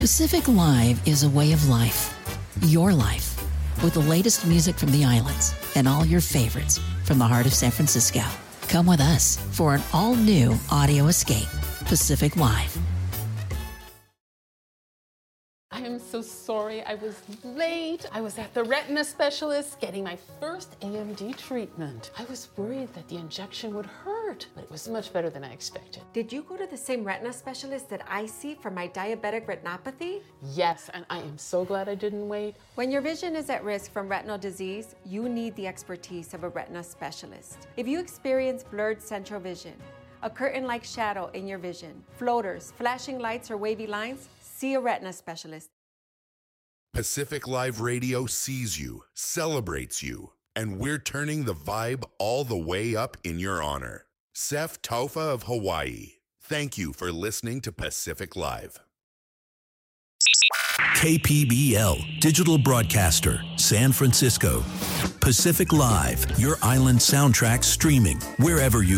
Pacific Live is a way of life. Your life. With the latest music from the islands and all your favorites from the heart of San Francisco. Come with us for an all-new audio escape. Pacific Live. I am so sorry I was late. I was at the retina specialist getting my first AMD treatment. I was worried that the injection would hurt, but it was much better than I expected. Did you go to the same retina specialist that I see for my diabetic retinopathy? Yes, and I am so glad I didn't wait. When your vision is at risk from retinal disease, you need the expertise of a retina specialist. If you experience blurred central vision, a curtain-like shadow in your vision, floaters, flashing lights, or wavy lines, see a retina specialist. Pacific Live Radio sees you, celebrates you, and we're turning the vibe all the way up in your honor. Sef Taufa of Hawaii, thank you for listening to Pacific Live. KPBL, digital broadcaster, San Francisco. Pacific Live, your island soundtrack streaming wherever you